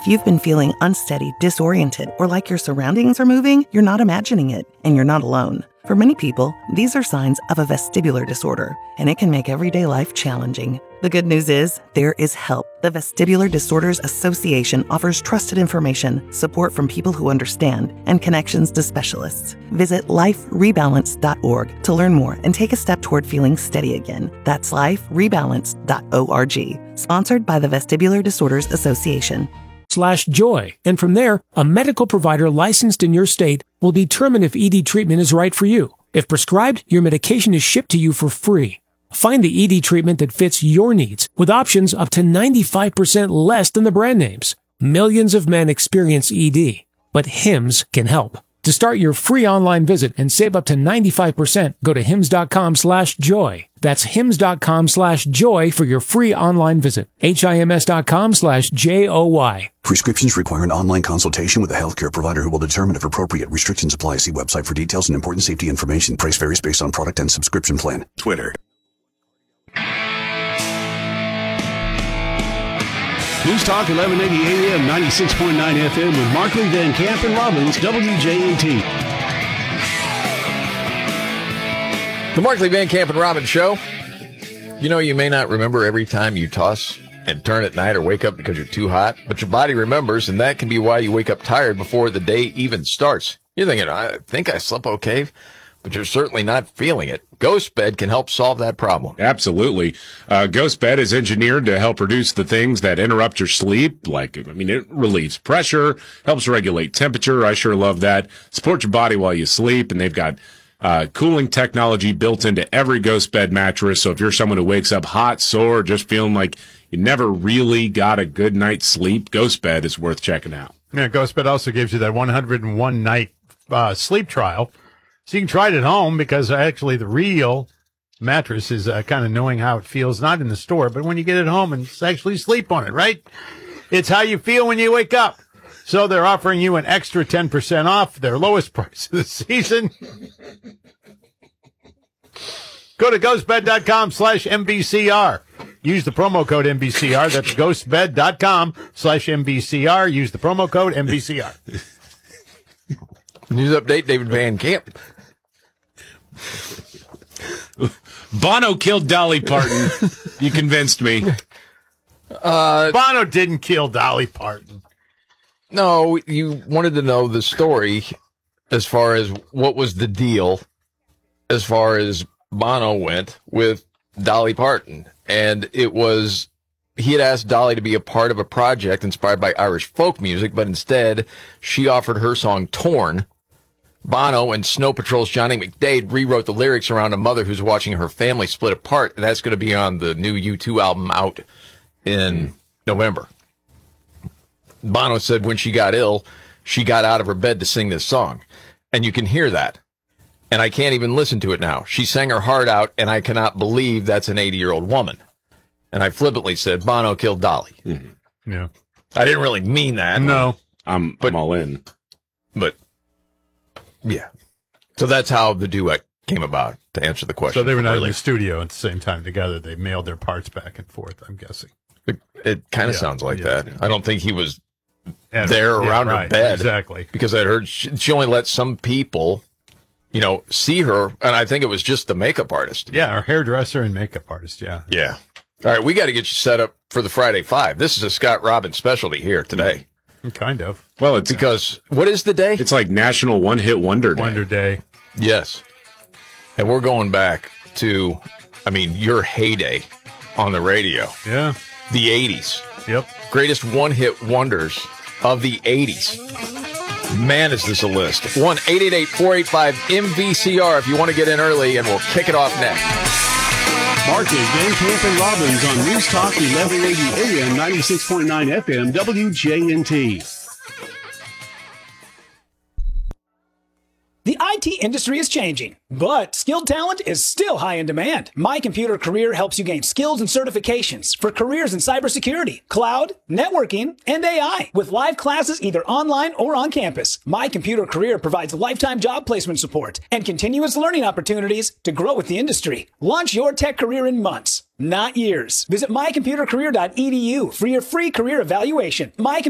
If you've been feeling unsteady, disoriented, or like your surroundings are moving, you're not imagining it, and you're not alone. For many people, these are signs of a vestibular disorder, and it can make everyday life challenging. The good news is, there is help. The Vestibular Disorders Association offers trusted information, support from people who understand, and connections to specialists. Visit liferebalance.org to learn more and take a step toward feeling steady again. That's liferebalance.org. Sponsored by the Vestibular Disorders Association. /joy. And from there, a medical provider licensed in your state will determine if ED treatment is right for you. If prescribed, your medication is shipped to you for free. Find the ED treatment that fits your needs with options up to 95% less than the brand names. Millions of men experience ED, but Hims can help. To start your free online visit and save up to 95%, go to hims.com/joy. That's hims.com/joy for your free online visit. HIMS.com/JOY. Prescriptions require an online consultation with a healthcare provider who will determine if appropriate. Restrictions apply. See website for details and important safety information. Price varies based on product and subscription plan. Twitter. News Talk 1180 AM, 96.9 FM with Markley, Van Camp, and Robbins, WJNT. The Markley, Van Camp, and Robbins Show. You know, you may not remember every time you toss and turn at night or wake up because you're too hot, but your body remembers, and that can be why you wake up tired before the day even starts. You're thinking, I think I slept okay, but you're certainly not feeling it. Ghost Bed can help solve that problem. Absolutely. Ghost Bed is engineered to help reduce the things that interrupt your sleep. It relieves pressure, helps regulate temperature. I sure love that. Support your body while you sleep, and they've got cooling technology built into every Ghost Bed mattress. So if you're someone who wakes up hot, sore, just feeling like you never really got a good night's sleep, Ghost Bed is worth checking out. Yeah, Ghost Bed also gives you that 101 night sleep trial. So you can try it at home, because actually the real mattress is kind of knowing how it feels, not in the store, but when you get it home and actually sleep on it, right? It's how you feel when you wake up. So they're offering you an extra 10% off their lowest price of the season. Go to ghostbed.com/MBCR. Use the promo code MBCR. That's ghostbed.com/MBCR. Use the promo code MBCR. News update, David Van Camp. Bono killed Dolly Parton. You convinced me. Bono didn't kill Dolly Parton. No, you wanted to know the story as far as what was the deal as far as Bono went with Dolly Parton. And it was, he had asked Dolly to be a part of a project inspired by Irish folk music, but instead she offered her song Torn. Bono and Snow Patrol's Johnny McDade rewrote the lyrics around a mother who's watching her family split apart. And that's going to be on the new U2 album out in November. Bono said when she got ill, she got out of her bed to sing this song. And you can hear that. And I can't even listen to it now. She sang her heart out, and I cannot believe that's an 80-year-old woman. And I flippantly said, Bono killed Dolly. Mm-hmm. Yeah. I didn't really mean that. No. I'm all in. But, yeah. So that's how the duet came about, to answer the question. So they were not in the studio at the same time together. They mailed their parts back and forth, I'm guessing. It kind of sounds like that. I don't think he was there around her bed. Exactly. Because I heard she only let some people, see her. And I think it was just the makeup artist. Yeah, our hairdresser and makeup artist, yeah. Yeah. All right, we got to get you set up for the Friday Five. This is a Scott Robbins specialty here today. Kind of. Well, it's because what is the day? It's like National One Hit Wonder Day. Wonder Day. Yes. And we're going back to, your heyday on the radio. Yeah. The 80s. Yep. Greatest one-hit wonders of the 80s. Man, is this a list. 1-888-485-MVCR if you want to get in early, and we'll kick it off next. Markley, Van Camp, and Robbins on News Talk 1180 AM, 96.9 FM, WJNT. The IT industry is changing, but skilled talent is still high in demand. My Computer Career helps you gain skills and certifications for careers in cybersecurity, cloud, networking, and AI. With live classes either online or on campus, My Computer Career provides lifetime job placement support and continuous learning opportunities to grow with the industry. Launch your tech career in months, not years. Visit mycomputercareer.edu for your free career evaluation.